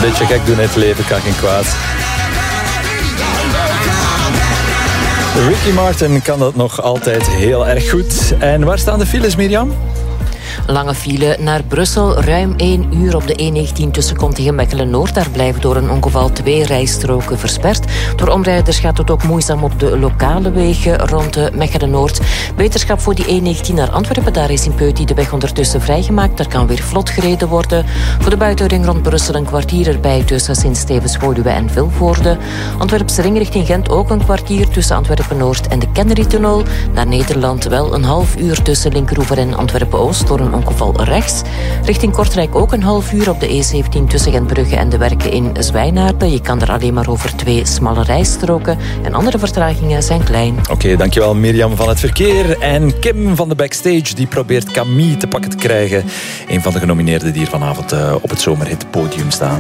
beetje gek doen in het leven kan geen kwaad. Ricky Martin kan dat nog altijd heel erg goed. En waar staan de files, Mirjam? Lange file naar Brussel, ruim 1 uur op de E19 tussen Kontigem-Mechelen-Noord. Daar blijven door een ongeval 2 rijstroken versperd. Door omrijders gaat het ook moeizaam op de lokale wegen rond Mechelen-Noord. Beterschap voor die E19 naar Antwerpen. Daar is in Peuty de weg ondertussen vrijgemaakt. Daar kan weer vlot gereden worden. Voor de buitenring rond Brussel een kwartier erbij tussen Sint-Stevens-Woluwe en Vilvoorde. Antwerpse ring richting Gent ook een kwartier tussen Antwerpen-Noord en de Kennery-tunnel. Naar Nederland wel een half uur tussen Linkeroever en Antwerpen-Oost door een ongeval rechts. Richting Kortrijk ook een half uur op de E17 tussen Gentbrugge en de Werken in Zwijnaarden. Je kan er alleen maar over 2 smalle rijstroken en andere vertragingen zijn klein. Oké, dankjewel Mirjam van het verkeer. En Kim van de Backstage, die probeert Camille te pakken te krijgen. Een van de genomineerden die hier vanavond op het zomerhit podium staan.